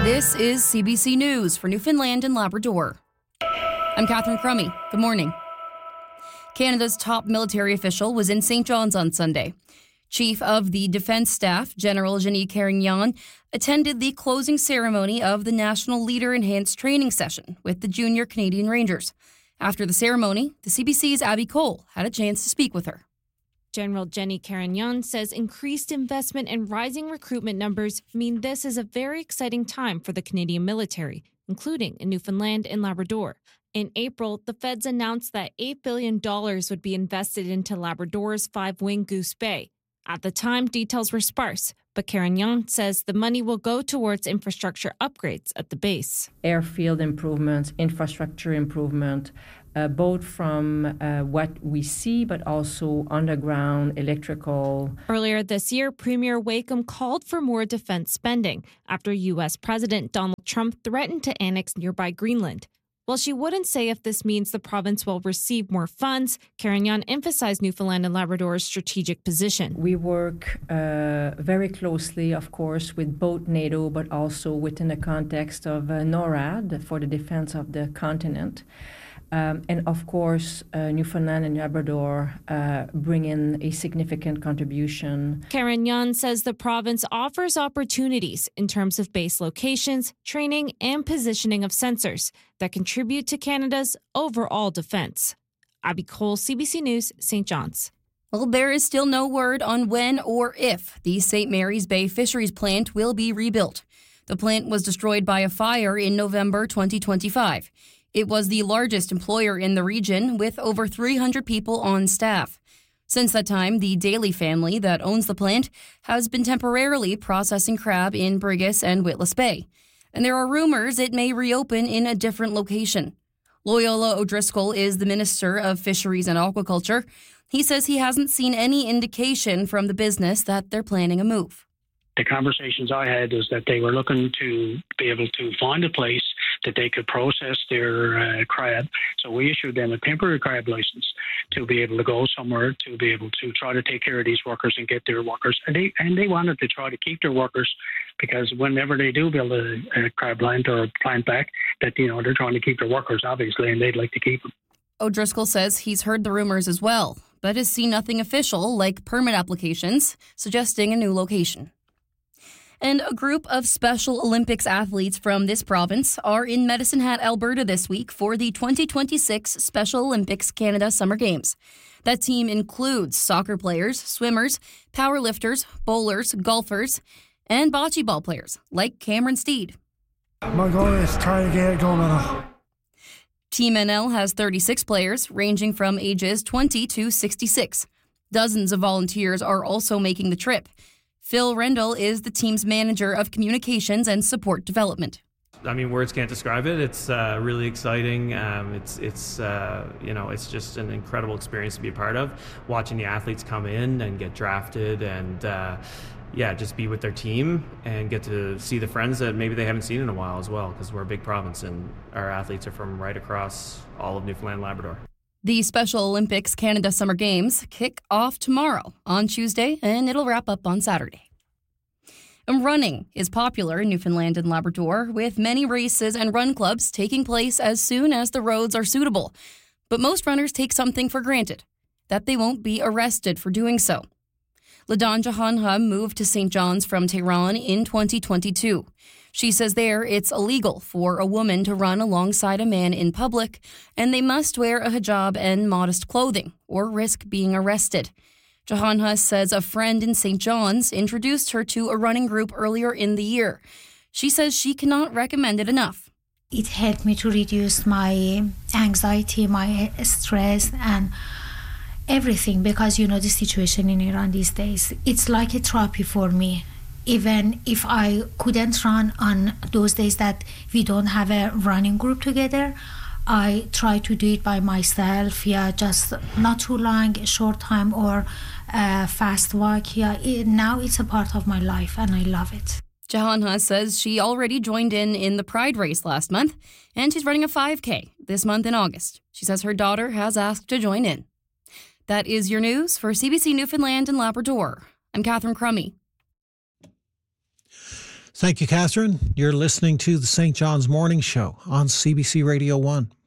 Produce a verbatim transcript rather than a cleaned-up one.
This is C B C News for Newfoundland and Labrador. I'm Catherine Crummy. Good morning. Canada's top military official was in Saint John's on Sunday. Chief of the Defence Staff, General Jeannie Carignan, attended the closing ceremony of the National Leader Enhanced Training Session with the Junior Canadian Rangers. After the ceremony, the C B C's Abby Cole had a chance to speak with her. General Jeannie Carignan says increased investment and rising recruitment numbers mean this is a very exciting time for the Canadian military, including in Newfoundland and Labrador. In April, the feds announced that eight billion dollars would be invested into Labrador's five-wing Goose Bay. At the time, details were sparse, but Carignan says the money will go towards infrastructure upgrades at the base. Airfield improvements, infrastructure improvement, uh, both from uh, what we see, but also underground, electrical. Earlier this year, Premier Wakeham called for more defense spending after U S President Donald Trump threatened to annex nearby Greenland. While she wouldn't say if this means the province will receive more funds, Carignan emphasized Newfoundland and Labrador's strategic position. We work uh, very closely, of course, with both NATO, but also within the context of uh, NORAD for the defense of the continent. Um, and of course, uh, Newfoundland and Labrador uh, bring in a significant contribution. Carignan says the province offers opportunities in terms of base locations, training, and positioning of sensors that contribute to Canada's overall defense. Abby Cole, C B C News, Saint John's. Well, there is still no word on when or if the Saint Mary's Bay Fisheries plant will be rebuilt. The plant was destroyed by a fire in November twenty twenty-five. It was the largest employer in the region, with over three hundred people on staff. Since that time, the Daly family that owns the plant has been temporarily processing crab in Brigus and Witless Bay. And there are rumors it may reopen in a different location. Loyola O'Driscoll is the Minister of Fisheries and Aquaculture. He says he hasn't seen any indication from the business that they're planning a move. The conversations I had is that they were looking to be able to find a place that they could process their uh, crab. So we issued them a temporary crab license to be able to go somewhere, to be able to try to take care of these workers and get their workers. And they and they wanted to try to keep their workers, because whenever they do build a, a crab plant or a plant back, that, you know, they're trying to keep their workers, obviously, and they'd like to keep them. O'Driscoll says he's heard the rumors as well, but has seen nothing official, like permit applications, suggesting a new location. And a group of Special Olympics athletes from this province are in Medicine Hat, Alberta this week for the twenty twenty-six Special Olympics Canada Summer Games. That team includes soccer players, swimmers, powerlifters, bowlers, golfers, and bocce ball players like Cameron Steed. My goal is try to get a gold medal. Team N L has thirty-six players ranging from ages twenty to sixty-six. Dozens of volunteers are also making the trip. Phil Rendell is the team's manager of communications and support development. I mean, words can't describe it. It's uh, really exciting. Um, it's it's uh, you know it's just an incredible experience to be a part of. Watching the athletes come in and get drafted, and uh, yeah, just be with their team and get to see the friends that maybe they haven't seen in a while as well. Because we're a big province and our athletes are from right across all of Newfoundland and Labrador. The Special Olympics Canada Summer Games kick off tomorrow on Tuesday, and it'll wrap up on Saturday. And running is popular in Newfoundland and Labrador, with many races and run clubs taking place as soon as the roads are suitable. But most runners take something for granted, that they won't be arrested for doing so. LaDawn Jahanha moved to Saint John's from Tehran in twenty twenty-two. She says there it's illegal for a woman to run alongside a man in public, and they must wear a hijab and modest clothing or risk being arrested. Jahanha says a friend in Saint John's introduced her to a running group earlier in the year. She says she cannot recommend it enough. It helped me to reduce my anxiety, my stress, and everything, because, you know, the situation in Iran these days, it's like a therapy for me. Even if I couldn't run on those days that we don't have a running group together, I try to do it by myself. Yeah, just not too long, a short time, or a fast walk. Yeah, it, now it's a part of my life and I love it. Jahanha says she already joined in in the Pride race last month, and she's running a five K this month in August. She says her daughter has asked to join in. That is your news for C B C Newfoundland and Labrador. I'm Catherine Crummy. Thank you, Catherine. You're listening to the Saint John's Morning Show on C B C Radio one.